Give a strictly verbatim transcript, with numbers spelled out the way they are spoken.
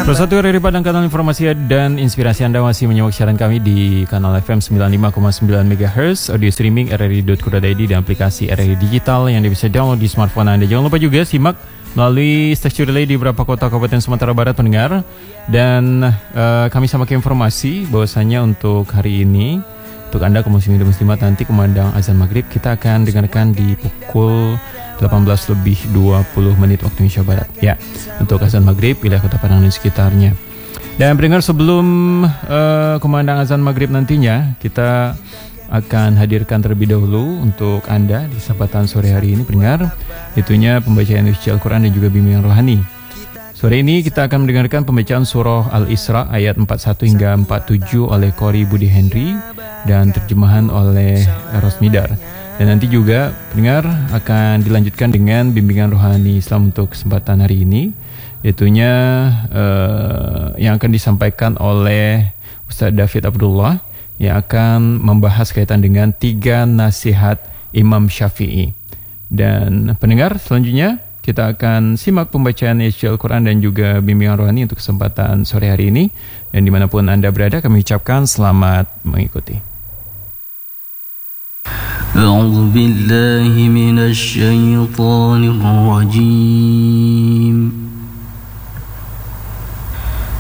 Bersatu dari Padang, kanal informasi dan inspirasi. Anda masih menyimak siaran kami di kanal F M sembilan puluh lima koma sembilan megahertz, audio streaming r r i dot co dot i d dan aplikasi R R I Digital yang bisa download di smartphone Anda. Jangan lupa juga simak melalui stasiun relay di beberapa kota Kabupaten Sumatera Barat pendengar. Dan uh, kami sampaikan informasi bahwasanya untuk hari ini, untuk Anda kaum muslimin dan muslimat, nanti kumandang azan maghrib kita akan dengarkan di pukul delapan belas lebih dua puluh menit waktu Indonesia Barat. Ya, untuk azan maghrib wilayah Kota Padang dan sekitarnya. Dan pendengar, sebelum uh, kumandang azan maghrib nantinya, kita akan hadirkan terlebih dahulu untuk Anda di kesempatan sore hari ini pendengar, itunya pembacaan suci Al-Quran dan juga bimbingan rohani. Sore ini kita akan mendengarkan pembacaan surah Al-Isra ayat empat puluh satu hingga empat puluh tujuh oleh Qori Budi Henry dan terjemahan oleh Rosmidar. Dan nanti juga pendengar akan dilanjutkan dengan bimbingan rohani Islam untuk kesempatan hari ini, itunya uh, yang akan disampaikan oleh Ustaz David Abdullah yang akan membahas kaitan dengan tiga nasihat Imam Syafi'i. Dan pendengar, selanjutnya kita akan simak pembacaan isi Al-Quran dan juga bimbingan rohani untuk kesempatan sore hari ini. Dan dimanapun Anda berada, kami ucapkan selamat mengikuti. أعوذ بالله من الشيطان الرجيم